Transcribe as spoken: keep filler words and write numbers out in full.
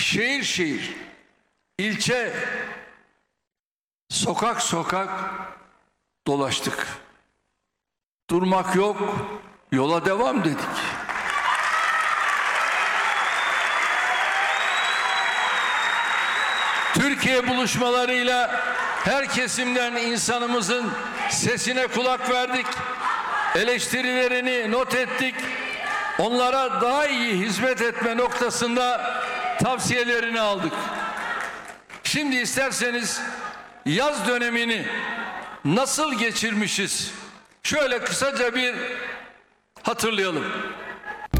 şehir şehir, ilçe, sokak sokak dolaştık. Durmak yok, yola devam dedik. Türkiye buluşmalarıyla her kesimden insanımızın sesine kulak verdik. Eleştirilerini not ettik. Onlara daha iyi hizmet etme noktasında tavsiyelerini aldık. Şimdi isterseniz yaz dönemini nasıl geçirmişiz? Şöyle kısaca bir hatırlayalım.